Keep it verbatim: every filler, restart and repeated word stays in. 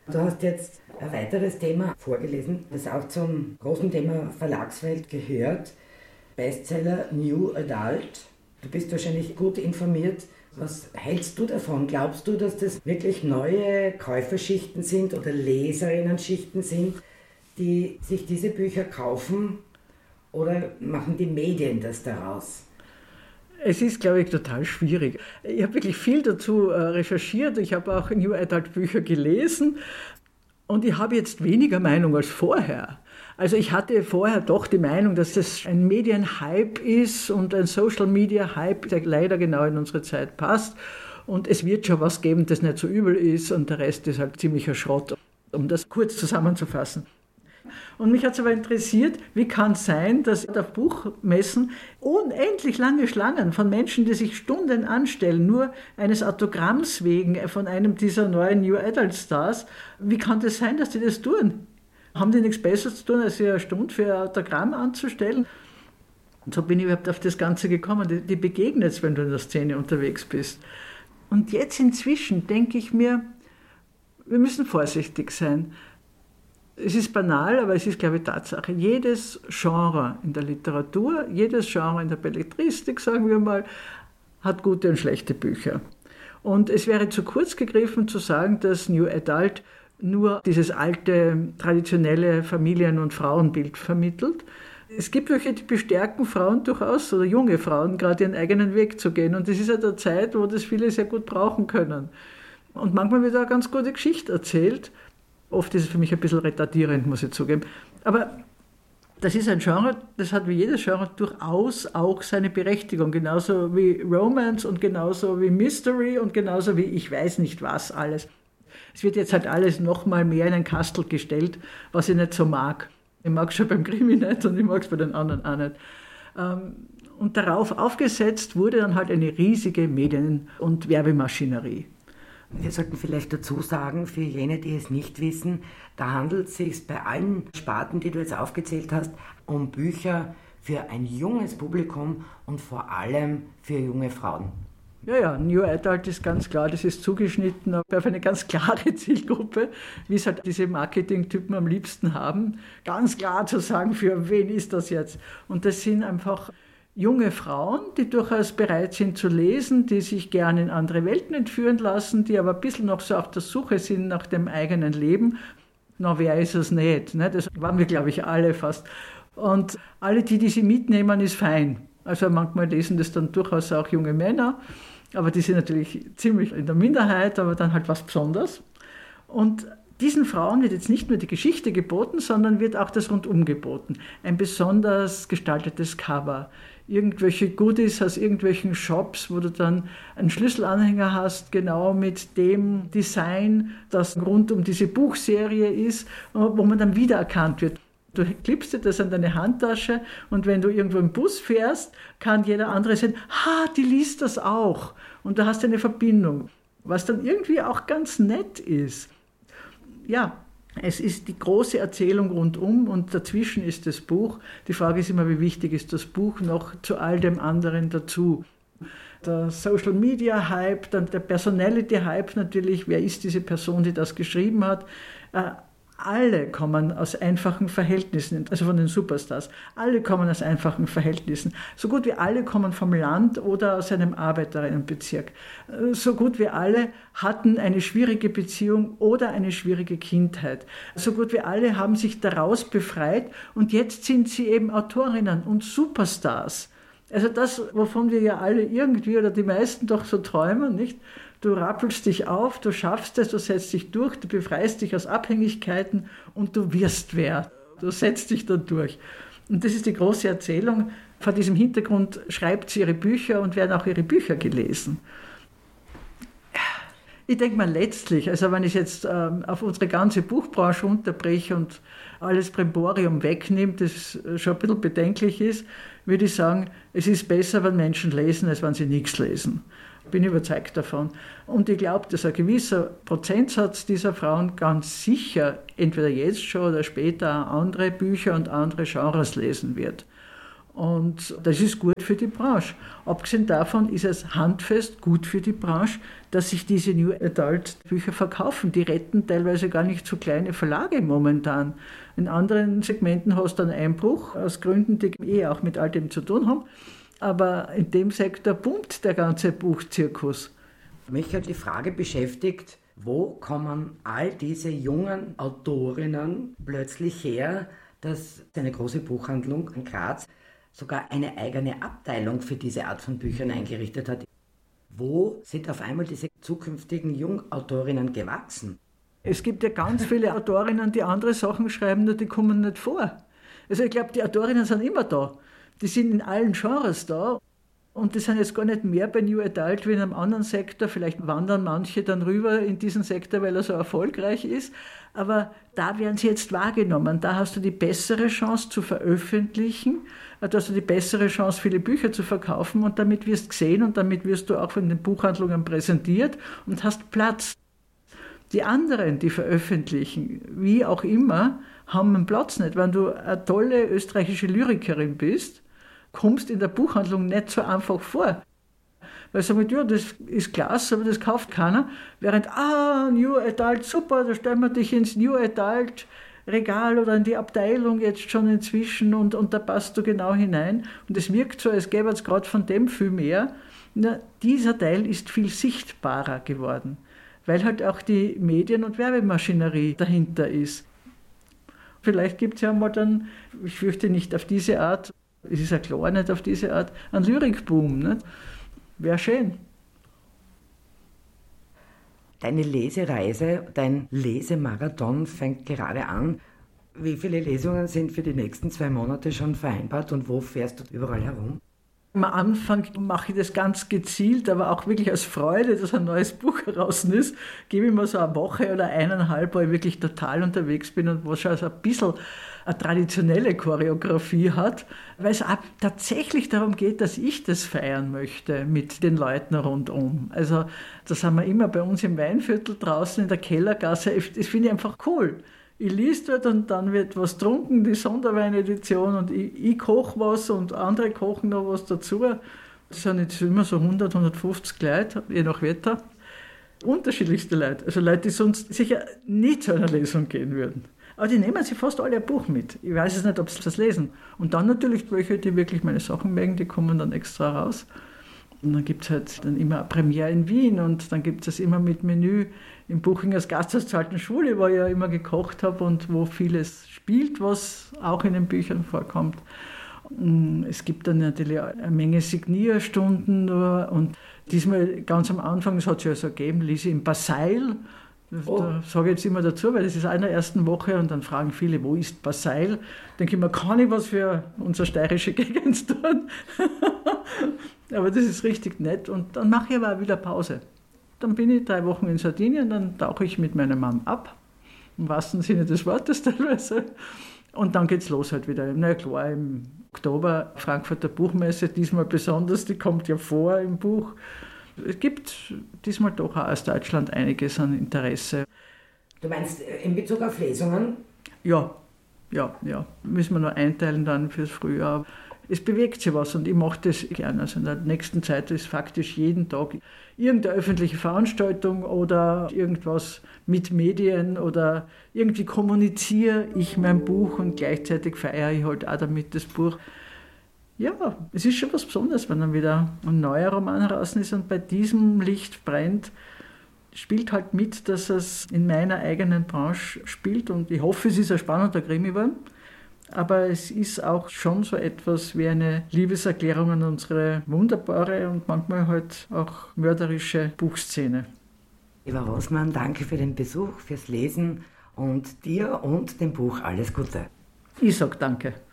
Du hast jetzt ein weiteres Thema vorgelesen, das auch zum großen Thema Verlagswelt gehört. Bestseller New Adult. Du bist wahrscheinlich gut informiert. Was hältst du davon? Glaubst du, dass das wirklich neue Käuferschichten sind oder Leserinnenschichten sind, die sich diese Bücher kaufen, oder machen die Medien das daraus? Es ist, glaube ich, total schwierig. Ich habe wirklich viel dazu recherchiert. Ich habe auch New Adult Bücher gelesen und ich habe jetzt weniger Meinung als vorher. Also ich hatte vorher doch die Meinung, dass das ein Medienhype ist und ein Social-Media-Hype, der leider genau in unsere Zeit passt. Und es wird schon was geben, das nicht so übel ist, und der Rest ist halt ziemlicher Schrott, um das kurz zusammenzufassen. Und mich hat es aber interessiert, wie kann es sein, dass auf Buchmessen unendlich lange Schlangen von Menschen, die sich Stunden anstellen, nur eines Autogramms wegen von einem dieser neuen New Adult Stars, wie kann das sein, dass die das tun? Haben die nichts Besseres zu tun, als sich eine Stunde für ein Autogramm anzustellen? Und so bin ich überhaupt auf das Ganze gekommen. Die, die begegnet es, wenn du in der Szene unterwegs bist. Und jetzt inzwischen denke ich mir, wir müssen vorsichtig sein. Es ist banal, aber es ist, glaube ich, Tatsache. Jedes Genre in der Literatur, jedes Genre in der Belletristik, sagen wir mal, hat gute und schlechte Bücher. Und es wäre zu kurz gegriffen zu sagen, dass New Adult nur dieses alte, traditionelle Familien- und Frauenbild vermittelt. Es gibt welche, die bestärken Frauen durchaus, oder junge Frauen, gerade ihren eigenen Weg zu gehen. Und das ist ja der Zeit, wo das viele sehr gut brauchen können. Und manchmal wird auch eine ganz gute Geschichte erzählt. Oft ist es für mich ein bisschen retardierend, muss ich zugeben. Aber das ist ein Genre, das hat wie jedes Genre durchaus auch seine Berechtigung. Genauso wie Romance und genauso wie Mystery und genauso wie ich weiß nicht was alles. Es wird jetzt halt alles noch mal mehr in ein Kastel gestellt, was ich nicht so mag. Ich mag es schon beim Krimi nicht und ich mag es bei den anderen auch nicht. Und darauf aufgesetzt wurde dann halt eine riesige Medien- und Werbemaschinerie. Wir sollten vielleicht dazu sagen, für jene, die es nicht wissen, da handelt es sich bei allen Sparten, die du jetzt aufgezählt hast, um Bücher für ein junges Publikum und vor allem für junge Frauen. Ja, ja, New Adult ist ganz klar, das ist zugeschnitten auf eine ganz klare Zielgruppe, wie es halt diese Marketingtypen am liebsten haben. Ganz klar zu sagen, für wen ist das jetzt? Und das sind einfach junge Frauen, die durchaus bereit sind zu lesen, die sich gerne in andere Welten entführen lassen, die aber ein bisschen noch so auf der Suche sind nach dem eigenen Leben. Na, wer ist es nicht? Ne? Das waren wir, glaube ich, alle fast. Und alle, die, die sie mitnehmen, ist fein. Also manchmal lesen das dann durchaus auch junge Männer, aber die sind natürlich ziemlich in der Minderheit, aber dann halt was Besonderes. Und diesen Frauen wird jetzt nicht nur die Geschichte geboten, sondern wird auch das Rundum geboten. Ein besonders gestaltetes Cover, irgendwelche Goodies aus irgendwelchen Shops, wo du dann einen Schlüsselanhänger hast, genau mit dem Design, das rund um diese Buchserie ist, wo man dann wiedererkannt wird. Du klippst dir das an deine Handtasche und wenn du irgendwo im Bus fährst, kann jeder andere sehen, ha, die liest das auch. Und du hast eine Verbindung, was dann irgendwie auch ganz nett ist. Ja, es ist die große Erzählung rundum und dazwischen ist das Buch. Die Frage ist immer, wie wichtig ist das Buch noch zu all dem anderen dazu. Der Social-Media-Hype, dann der Personality-Hype natürlich, wer ist diese Person, die das geschrieben hat. Alle kommen aus einfachen Verhältnissen, also von den Superstars. Alle kommen aus einfachen Verhältnissen. So gut wie alle kommen vom Land oder aus einem Arbeiterinnenbezirk. So gut wie alle hatten eine schwierige Beziehung oder eine schwierige Kindheit. So gut wie alle haben sich daraus befreit und jetzt sind sie eben Autorinnen und Superstars. Also das, wovon wir ja alle irgendwie oder die meisten doch so träumen, nicht? Du rappelst dich auf, du schaffst es, du setzt dich durch, du befreist dich aus Abhängigkeiten und du wirst wer. Du setzt dich da durch. Und das ist die große Erzählung. Vor diesem Hintergrund schreibt sie ihre Bücher und werden auch ihre Bücher gelesen. Ich denke mal letztlich, also wenn ich jetzt ähm, auf unsere ganze Buchbranche unterbreche und alles Brimborium wegnimmt, das schon ein bisschen bedenklich ist, würde ich sagen, es ist besser, wenn Menschen lesen, als wenn sie nichts lesen. Ich bin überzeugt davon. Und ich glaube, dass ein gewisser Prozentsatz dieser Frauen ganz sicher entweder jetzt schon oder später andere Bücher und andere Genres lesen wird. Und das ist gut für die Branche. Abgesehen davon ist es handfest gut für die Branche, dass sich diese New Adult Bücher verkaufen. Die retten teilweise gar nicht so kleine Verlage momentan. In anderen Segmenten hast du einen Einbruch, aus Gründen, die eh auch mit all dem zu tun haben. Aber in dem Sektor boomt der ganze Buchzirkus. Mich hat die Frage beschäftigt, wo kommen all diese jungen Autorinnen plötzlich her, dass eine große Buchhandlung in Graz sogar eine eigene Abteilung für diese Art von Büchern eingerichtet hat. Wo sind auf einmal diese zukünftigen Jungautorinnen gewachsen? Es gibt ja ganz viele Autorinnen, die andere Sachen schreiben, nur die kommen nicht vor. Also ich glaube, die Autorinnen sind immer da. Die sind in allen Genres da. Und die sind jetzt gar nicht mehr bei New Adult wie in einem anderen Sektor. Vielleicht wandern manche dann rüber in diesen Sektor, weil er so erfolgreich ist. Aber da werden sie jetzt wahrgenommen. Da hast du die bessere Chance zu veröffentlichen. Da hast du die bessere Chance, viele Bücher zu verkaufen. Und damit wirst du gesehen und damit wirst du auch von den Buchhandlungen präsentiert und hast Platz. Die anderen, die veröffentlichen, wie auch immer, haben einen Platz nicht. Wenn du eine tolle österreichische Lyrikerin bist, kommst in der Buchhandlung nicht so einfach vor. Weil sie sagen, ja, das ist klasse, aber das kauft keiner. Während, ah, New Adult, super, da stellen wir dich ins New Adult Regal oder in die Abteilung jetzt schon inzwischen und, und da passt du genau hinein. Und es wirkt so, als gäbe es gerade von dem viel mehr. Na, dieser Teil ist viel sichtbarer geworden, weil halt auch die Medien- und Werbemaschinerie dahinter ist. Vielleicht gibt es ja mal dann, ich fürchte nicht auf diese Art, es ist ja klar nicht auf diese Art, einen Lyrikboom. Wäre schön. Deine Lesereise, dein Lesemarathon fängt gerade an. Wie viele Lesungen sind für die nächsten zwei Monate schon vereinbart und wo fährst du überall herum? Am Anfang mache ich das ganz gezielt, aber auch wirklich aus Freude, dass ein neues Buch heraus ist, gebe ich mir so eine Woche oder eineinhalb, wo ich wirklich total unterwegs bin und wo schon so ein bisschen eine traditionelle Choreografie hat, weil es auch tatsächlich darum geht, dass ich das feiern möchte mit den Leuten rundum. Also da sind wir immer bei uns im Weinviertel draußen in der Kellergasse, das finde ich einfach cool. Ich lese dort und dann wird was getrunken, die Sonderweinedition und ich, ich koche was und andere kochen noch was dazu. Das sind jetzt immer so hundert, hundertfünfzig Leute, je nach Wetter. Unterschiedlichste Leute, also Leute, die sonst sicher nie zu einer Lesung gehen würden. Aber die nehmen sich fast alle ein Buch mit. Ich weiß es nicht, ob sie das lesen. Und dann natürlich welche, die wirklich meine Sachen mögen, die kommen dann extra raus. Und dann gibt es halt dann immer eine Premiere in Wien und dann gibt es immer mit Menü im Buchingers Gasthaus zur Alten Schule, wo ich ja immer gekocht habe und wo vieles spielt, was auch in den Büchern vorkommt. Es gibt dann natürlich eine Menge Signierstunden und diesmal ganz am Anfang, das hat es ja so gegeben, lese ich im Baseil. Oh. Da sage ich jetzt immer dazu, weil das ist in der ersten Woche und dann fragen viele, wo ist Baseil? Denke ich mir, kann ich was für unsere steirische Gegend tun? Aber das ist richtig nett und dann mache ich aber auch wieder Pause. Dann bin ich drei Wochen in Sardinien, dann tauche ich mit meinem Mann ab, im wahrsten Sinne des Wortes teilweise. Und dann geht's los halt wieder. Na klar, im Oktober Frankfurter Buchmesse, diesmal besonders, die kommt ja vor im Buch. Es gibt diesmal doch auch aus Deutschland einiges an Interesse. Du meinst in Bezug auf Lesungen? Ja, ja, ja. Müssen wir noch einteilen dann fürs Frühjahr. Es bewegt sich was und ich mache das gerne. Also in der nächsten Zeit ist faktisch jeden Tag irgendeine öffentliche Veranstaltung oder irgendwas mit Medien oder irgendwie kommuniziere ich mein Buch und gleichzeitig feiere ich halt auch damit das Buch. Ja, es ist schon was Besonderes, wenn dann wieder ein neuer Roman heraus ist und bei diesem Licht brennt, spielt halt mit, dass es in meiner eigenen Branche spielt und ich hoffe, es ist ein spannender Krimi geworden. Aber es ist auch schon so etwas wie eine Liebeserklärung an unsere wunderbare und manchmal halt auch mörderische Buchszene. Eva Rossmann, danke für den Besuch, fürs Lesen und dir und dem Buch alles Gute. Ich sage danke.